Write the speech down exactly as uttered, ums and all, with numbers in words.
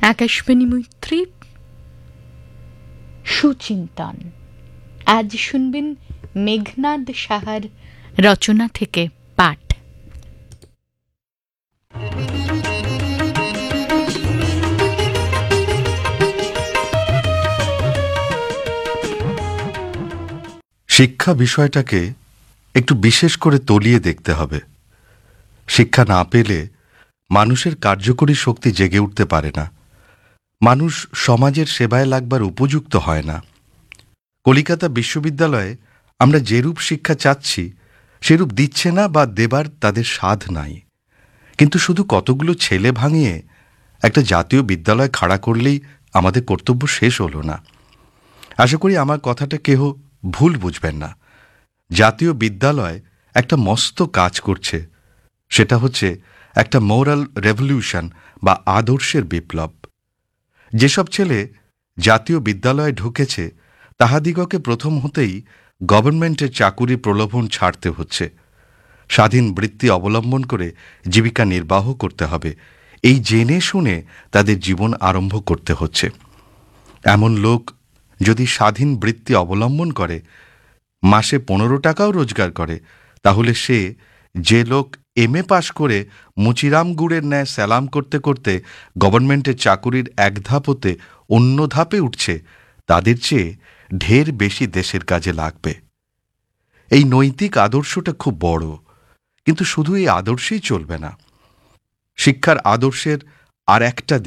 আকাশবাণী মৈত্রী সুচিন্তন। আজ শুনবেন মেঘনাদ সাহার রচনা থেকে পাঠ। শিক্ষা বিষয়টাকে একটু বিশেষ করে তলিয়ে দেখতে হবে। শিক্ষা না পেলে মানুষের কার্যকরী শক্তি জেগে উঠতে পারে না, মানুষ সমাজের সেবায় লাগবার উপযুক্ত হয় না। কলিকাতা বিশ্ববিদ্যালয়ে আমরা যেরূপ শিক্ষা চাচ্ছি সেরূপ দিচ্ছে না বা দেবার তাদের সাধ নাই। কিন্তু শুধু কতগুলো ছেলে ভাঙিয়ে একটা জাতীয় বিদ্যালয় খাড়া করলেই আমাদের কর্তব্য শেষ হলো না। আশা করি আমার কথাটা কেহ ভুল বুঝবেন না। জাতীয় বিদ্যালয় একটা মস্ত কাজ করছে, সেটা হচ্ছে একটা মোরাল রেভলিউশন বা আদর্শের বিপ্লব। যেসব ছেলে জাতীয় বিদ্যালয়ে ঢুকেছে তাহাদিগকে প্রথম হতেই গভর্নমেন্টের চাকুরি প্রলোভন ছাড়তে হচ্ছে। স্বাধীন বৃত্তি অবলম্বন করে জীবিকা নির্বাহ করতে হবে, এই জেনে শুনে তাদের জীবন আরম্ভ করতে হচ্ছে। এমন লোক যদি স্বাধীন বৃত্তি অবলম্বন করে মাসে পনেরো টাকাও রোজগার করে, তাহলে সে যে লোক এম এ পাশ করে মুচিরাম গুড়ের ন্যায় স্যালাম করতে করতে গভর্নমেন্টের চাকুরির এক ধাপ হতে অন্য ধাপে উঠছে, তাদের চেয়ে ঢের বেশি দেশের কাজে লাগবে। এই নৈতিক আদর্শটা খুব বড়, কিন্তু শুধু এই আদর্শেই চলবে না। শিক্ষার আদর্শের আর একটা